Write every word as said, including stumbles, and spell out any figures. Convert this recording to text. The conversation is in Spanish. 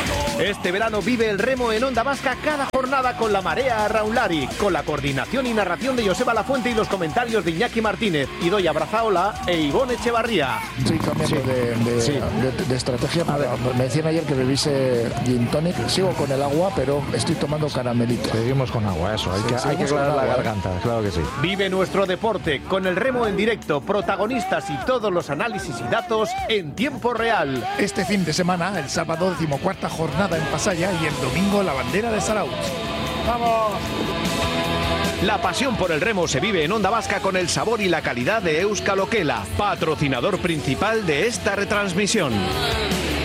Este verano vive el remo en Onda Vasca cada jornada con la marea Raulari, con la coordinación y narración de Joseba Lafuente y los comentarios de Iñaki Martínez, Idoia Brazaola e Ivonne Echevarría. Sí, cambiando sí. De, de, sí. de, de estrategia. A ver, me decían ayer que bebiese gin tonic. Sigo con el agua, pero estoy tomando caramelito. Seguimos con agua, eso. Hay sí, que, hay que aclarar la garganta, claro que sí. Vive nuestro deporte con el remo en directo, protagonistas y todos los análisis y datos en tiempo real. Este fin de semana, el sábado, decimocuarta jornada en Pasaya y el domingo la bandera de Zarautz. ¡Vamos! La pasión por el remo se vive en Onda Vasca con el sabor y la calidad de Euskal Okela, patrocinador principal de esta retransmisión.